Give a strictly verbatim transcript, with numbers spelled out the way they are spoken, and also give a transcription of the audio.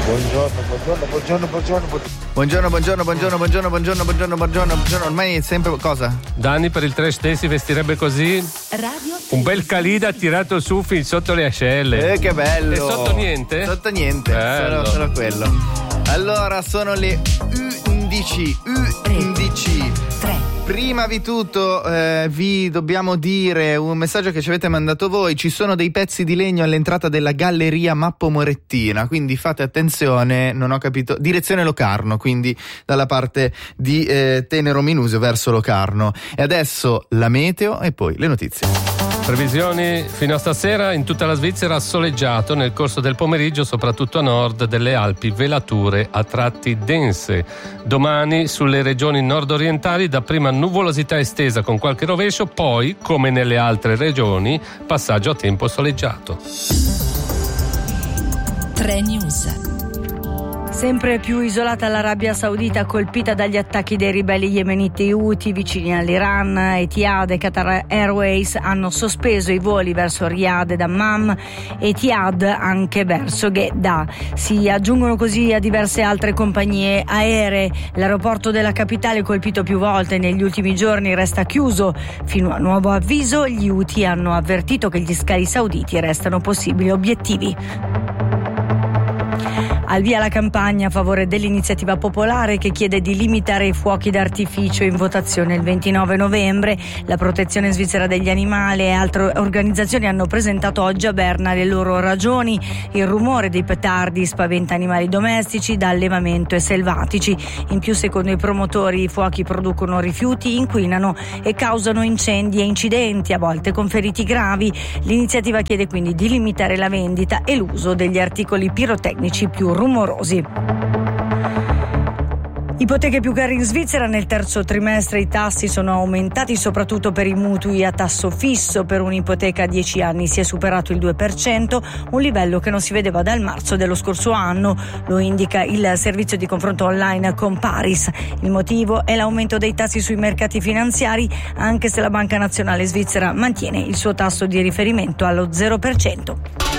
Buongiorno, buongiorno, buongiorno, buongiorno. Buongiorno, buongiorno, buongiorno, buongiorno, buongiorno, buongiorno, buongiorno, buongiorno. Ormai è sempre cosa? Dani per il trash day si vestirebbe così. Radio Un bel Khalid tirato su fin sotto le ascelle. Eh, che bello. E sotto niente? Sotto niente, Bello. solo, solo quello. Allora, sono le undici, undici. Prima di tutto eh, vi dobbiamo dire un messaggio che ci avete mandato voi. Ci sono dei pezzi di legno all'entrata della galleria Mappo Morettina, quindi fate attenzione, non ho capito, direzione Locarno, quindi dalla parte di eh, Tenero Minusio verso Locarno. E adesso la meteo e poi le notizie. Previsioni fino a stasera in tutta la Svizzera soleggiato, nel corso del pomeriggio soprattutto a nord delle Alpi velature a tratti dense. Domani sulle regioni nord-orientali dapprima nuvolosità estesa con qualche rovescio, poi come nelle altre regioni passaggio a tempo soleggiato. tre News. Sempre più isolata l'Arabia Saudita, colpita dagli attacchi dei ribelli yemeniti Houthi vicini all'Iran. Etihad e Qatar Airways hanno sospeso i voli verso Riyadh ed Amman, Etihad anche verso Jeddah. Si aggiungono così a diverse altre compagnie aeree. L'aeroporto della capitale, colpito più volte negli ultimi giorni, resta chiuso. Fino a nuovo avviso, gli Houthi hanno avvertito che gli scali sauditi restano possibili obiettivi. Al via la campagna a favore dell'iniziativa popolare che chiede di limitare i fuochi d'artificio in votazione il ventinove novembre. La Protezione Svizzera degli Animali e altre organizzazioni hanno presentato oggi a Berna le loro ragioni. Il rumore dei petardi spaventa animali domestici da allevamento e selvatici. In più, secondo i promotori, i fuochi producono rifiuti, inquinano e causano incendi e incidenti, a volte con feriti gravi. L'iniziativa chiede quindi di limitare la vendita e l'uso degli articoli pirotecnici più rumorosi. Ipoteche più care in Svizzera. Nel terzo trimestre i tassi sono aumentati soprattutto per i mutui a tasso fisso. Per un'ipoteca a dieci anni si è superato il due per cento, un livello che non si vedeva dal marzo dello scorso anno. Lo indica il servizio di confronto online Comparis. Il motivo è l'aumento dei tassi sui mercati finanziari, anche se la Banca Nazionale Svizzera mantiene il suo tasso di riferimento allo zero per cento.